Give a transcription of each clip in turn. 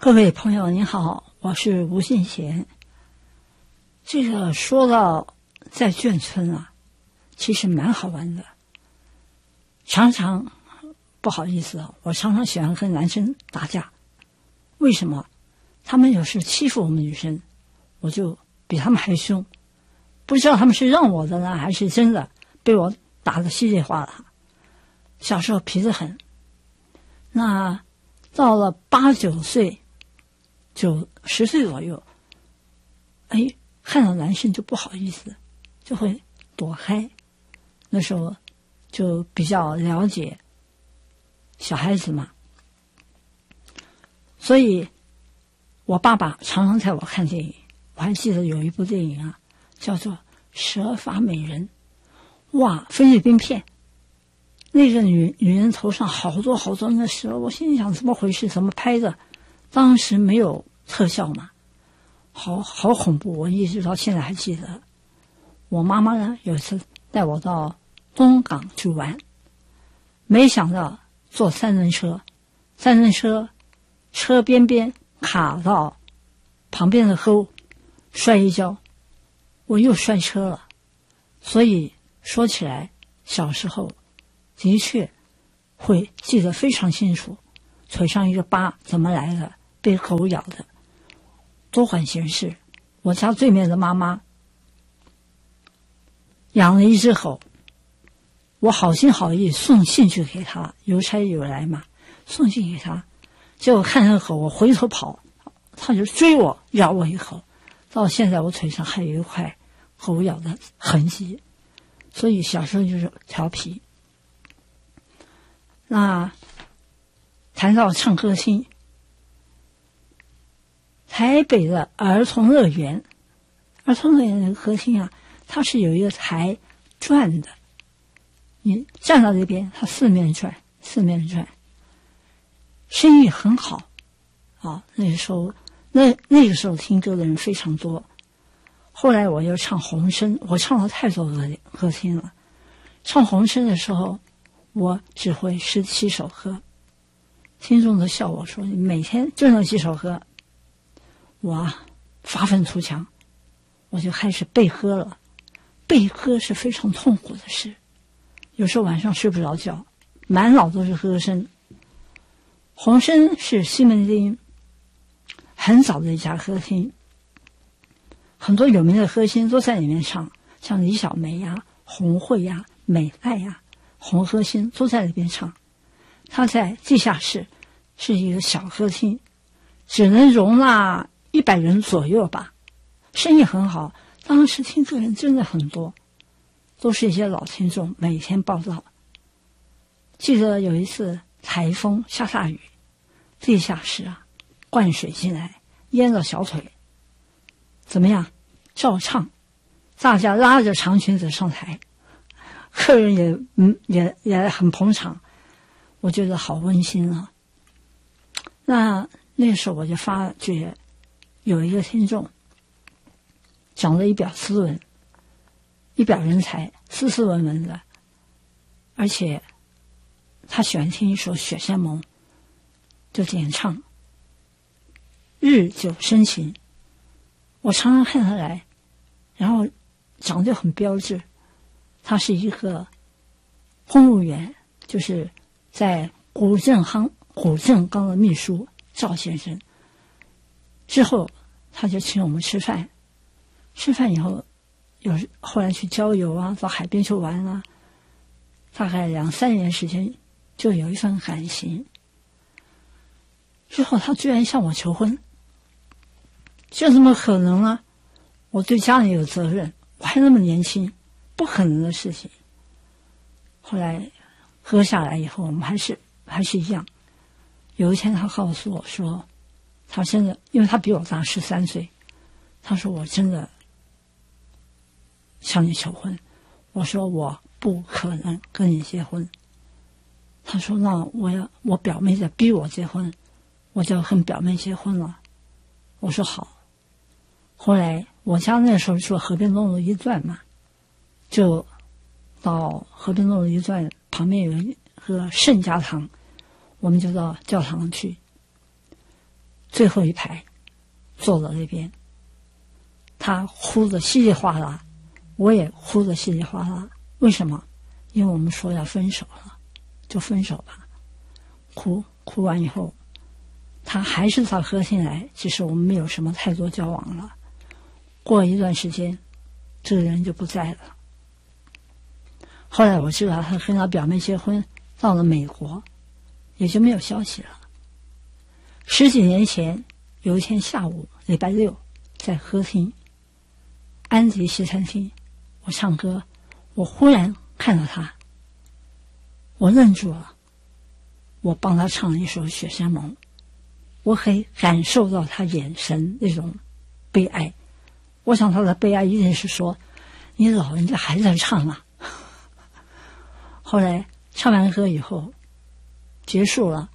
各位朋友您好，我是吴信贤。这个说到在眷村啊，其实蛮好玩的。常常不好意思啊，我常常喜欢跟男生打架。为什么？他们有时欺负我们女生，我就比他们还凶。不知道他们是让我的呢，还是真的被我打得稀里哗啦。小时候皮得很，那到了8、9岁，10岁左右，看到男生就不好意思，就会躲开。那时候就比较了解小孩子嘛，所以我爸爸常常带我看电影。我还记得有一部电影啊，叫做《蛇发美人》，哇，菲律宾片。那个女人头上好多好多那蛇，我心里想怎么回事，怎么拍的？当时没有特效嘛，好恐怖，我一直到现在还记得。我妈妈呢，有一次带我到东港去玩，没想到坐三轮车车边卡到旁边的沟，摔一跤，我又摔车了。所以说起来，小时候的确会记得非常清楚，腿上一个疤怎么来的，被狗咬的，多管闲事。我家对面的妈妈养了一只狗，我好心好意送信去给她，邮差有来嘛，送信给她，结果看那狗，我回头跑，她就追我，咬我一口，到现在我腿上还有一块狗咬的痕迹。所以小时候就是调皮。那谈到唱歌厅，台北的儿童乐园的歌厅啊，它是有一个台转的，你站到这边，它四面转，生意很好啊。那个时候听歌的人非常多。后来我又唱红声，我唱了太多歌厅了。唱红声的时候，我只会17首歌，听众都笑我说你每天就那几首歌。我发愤图强，我就开始背歌了。背歌是非常痛苦的事，有时候晚上睡不着觉，满脑都是歌声。红声是西门町很早的一家歌厅，很多有名的歌星都在里面唱，像李小梅呀、洪慧呀、美爱呀、红歌星都在里边唱。他在地下室是一个小歌厅，只能容纳100人左右吧，生意很好。当时听歌人真的很多，都是一些老听众，每天报道。记得有一次台风下大雨，地下室啊灌水进来，淹了小腿，怎么样？照唱，大家拉着长裙子上台，客人也很捧场，我觉得好温馨啊。那时候我就发觉有一个听众长得一表斯文，一表人才，斯斯文文的，而且他喜欢听一首《雪山盟》，就点唱《日久生情》。我常常看他来，然后长得很标致。他是一个公务员，就是在古镇岗的秘书赵先生。之后他就请我们吃饭，吃饭以后后来去郊游啊，到海边去玩啊，大概2、3年时间就有一份感情。之后他居然向我求婚，这怎么可能啊？我对家人有责任，我还那么年轻，不可能的事情。后来喝下来以后，我们还是一样。有一天他告诉我说，他真的，因为他比我大13岁，他说我真的向你求婚。我说我不可能跟你结婚。他说那我表妹在逼我结婚，我就跟表妹结婚了。我说好。后来我家那时候住河边东路1段嘛，就到河边东路1段旁边有一个圣家堂，我们就到教堂去。 最后一排坐到那边，他哭得稀里哗啦，我也哭得稀里哗啦。为什么？因为我们说要分手了，就分手吧。哭完以后，他还是到客厅来，其实我们没有什么太多交往了。过了一段时间，这个人就不在了。后来我知道他跟他表妹结婚，到了美国，也就没有消息了。10几年前，有一天下午，礼拜六，在歌厅安迪西餐厅，我唱歌，我忽然看到他，我愣住了。我帮他唱了一首《雪山盟》，我可以感受到他眼神那种悲哀。我想他的悲哀一定是说，你老人家还在唱啊。后来唱完歌以后结束了，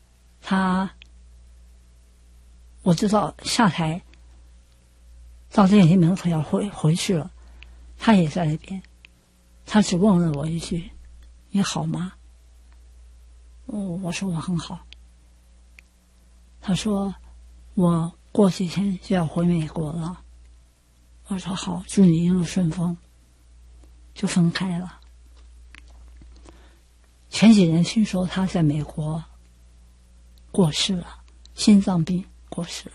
我知道下台到电梯门口要回去了，他也在那边。他只问了我一句：你好吗？我说我很好。他说我过几天就要回美国了。我说好，祝你一路顺风。就分开了。前几年听说他在美国过世了，心脏病过世了。